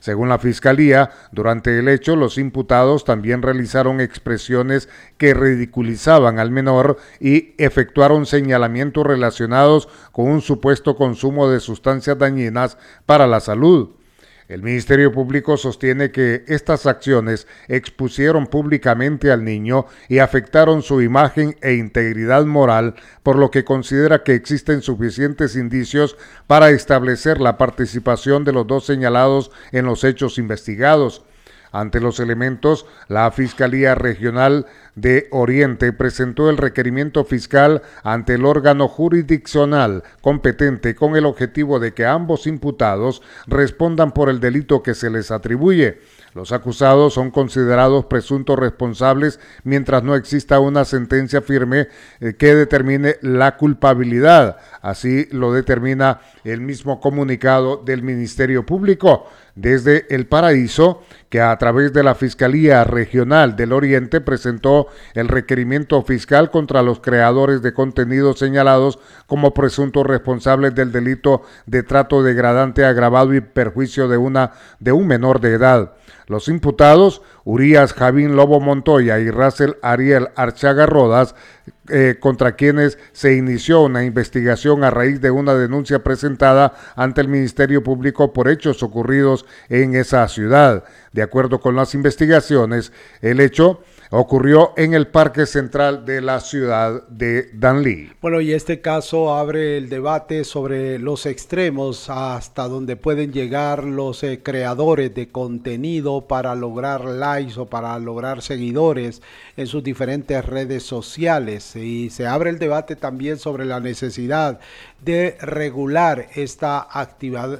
Según la Fiscalía, durante el hecho, los imputados también realizaron expresiones que ridiculizaban al menor y efectuaron señalamientos relacionados con un supuesto consumo de sustancias dañinas para la salud. El Ministerio Público sostiene que estas acciones expusieron públicamente al niño y afectaron su imagen e integridad moral, por lo que considera que existen suficientes indicios para establecer la participación de los dos señalados en los hechos investigados. Ante los elementos, la Fiscalía Regional de Oriente presentó el requerimiento fiscal ante el órgano jurisdiccional competente con el objetivo de que ambos imputados respondan por el delito que se les atribuye. Los acusados son considerados presuntos responsables mientras no exista una sentencia firme que determine la culpabilidad. Así lo determina el mismo comunicado del Ministerio Público. Desde El Paraíso, que a través de la Fiscalía Regional del Oriente presentó el requerimiento fiscal contra los creadores de contenidos señalados como presuntos responsables del delito de trato degradante agravado y perjuicio de un menor de edad. Los imputados, Urias Javín Lobo Montoya y Russell Ariel Archaga Rodas, contra quienes se inició una investigación a raíz de una denuncia presentada ante el Ministerio Público por hechos ocurridos en esa ciudad. De acuerdo con las investigaciones, el hecho ocurrió en el Parque Central de la ciudad de Danlí. Bueno, y este caso abre el debate sobre los extremos hasta donde pueden llegar los creadores de contenido para lograr likes o para lograr seguidores en sus diferentes redes sociales. Y se abre el debate también sobre la necesidad de regular esta actividad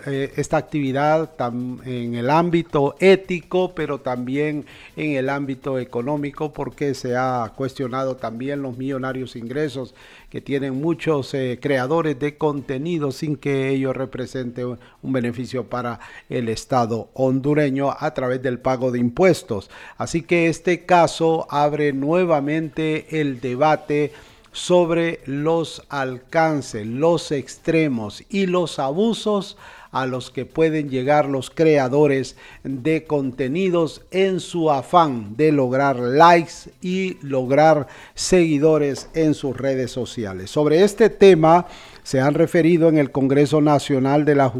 en el ámbito ético, pero también en el ámbito económico, porque se ha cuestionado también los millonarios ingresos que tienen muchos creadores de contenido sin que ello represente un beneficio para el Estado hondureño a través del pago de impuestos. Así que este caso abre nuevamente el debate sobre los alcances, los extremos y los abusos a los que pueden llegar los creadores de contenidos en su afán de lograr likes y lograr seguidores en sus redes sociales. Sobre este tema se han referido en el Congreso Nacional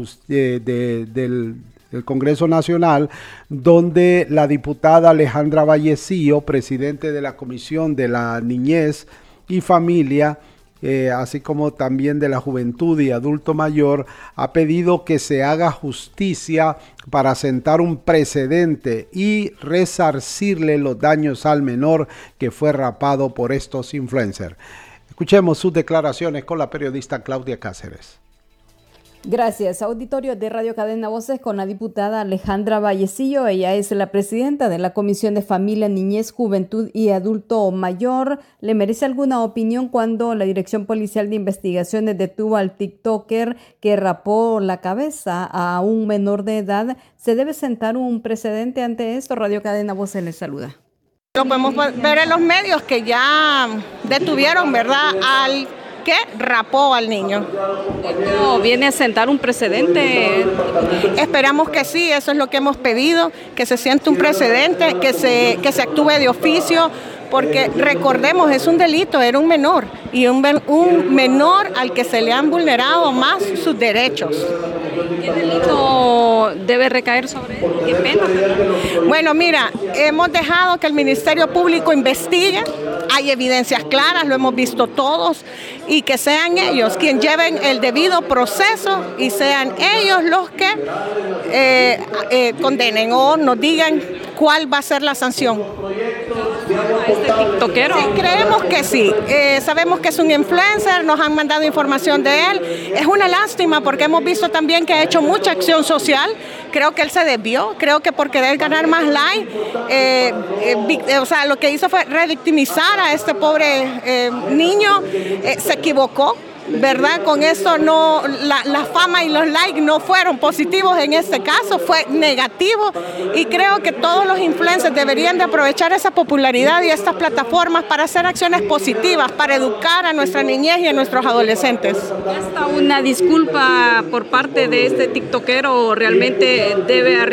del Congreso Nacional, donde la diputada Alejandra Vallecillo, presidente de la Comisión de la Niñez y Familia, así como también de la Juventud y Adulto Mayor, ha pedido que se haga justicia para sentar un precedente y resarcirle los daños al menor que fue rapado por estos influencers. Escuchemos sus declaraciones con la periodista Claudia Cáceres. Gracias. Auditorio de Radio Cadena Voces con la diputada Alejandra Vallecillo. Ella es la presidenta de la Comisión de Familia, Niñez, Juventud y Adulto Mayor. ¿Le merece alguna opinión cuando la Dirección Policial de Investigaciones detuvo al TikToker que rapó la cabeza a un menor de edad? ¿Se debe sentar un precedente ante esto? Radio Cadena Voces les saluda. Lo podemos ver en los medios que ya detuvieron, ¿verdad?, al que rapó al niño. ¿Esto viene a sentar un precedente? Esperamos que sí, eso es lo que hemos pedido, que se siente un precedente, que se actúe de oficio, porque recordemos, es un delito, era un menor, y un menor al que se le han vulnerado más sus derechos. ¿Qué delito debe recaer sobre él? ¿Qué pena? Bueno, mira, hemos dejado que el Ministerio Público investigue, hay evidencias claras, lo hemos visto todos, y que sean ellos quienes lleven el debido proceso y sean ellos los que condenen o nos digan cuál va a ser la sanción. ¿A este tiktokero? Sí, creemos que sí. Sabemos que es un influencer, nos han mandado información de él. Es una lástima porque hemos visto también que ha hecho mucha acción social. Creo que él se desvió, creo que por querer ganar más likes, lo que hizo fue revictimizar a este pobre niño, se equivocó, ¿verdad? Con eso no, la fama y los likes no fueron positivos en este caso, fue negativo, y creo que todos los influencers deberían de aprovechar esa popularidad y estas plataformas para hacer acciones positivas, para educar a nuestra niñez y a nuestros adolescentes. ¿Hasta una disculpa por parte de este tiktokero realmente debe